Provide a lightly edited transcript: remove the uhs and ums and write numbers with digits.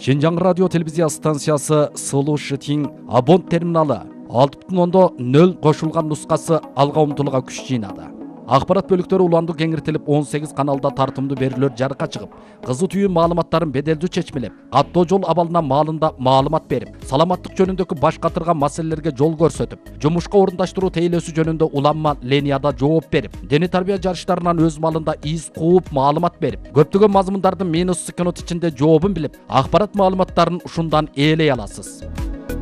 Шинжаң радио телевизия станциясы Слушатин Абон терминалы 6.0 кошулган нускасы алга умтулууга күч жыйнады. Акпарат бөлүктөрү уланды кеңиртилип 18 каналда тартымдуу берүүлөр жарыкка чыгып, кызуу түйүн маалыматтарын беделдүү чечмелеп, каттоо жол абалына маалында маалымат берип, саламаттык жөнүндөгү баш катырган маселелерге жол көрсөтүп, жумушка орундаштыруу тейлөөсү жөнүндө уланма ленияда жооп берип, дене тарбия жарыштарынан өз малында из кууп маалымат берип, көптөгөн мазмундардын минус секунд ичинде жообун билип, акпарат маалыматтарын ушундан ээлей аласыз.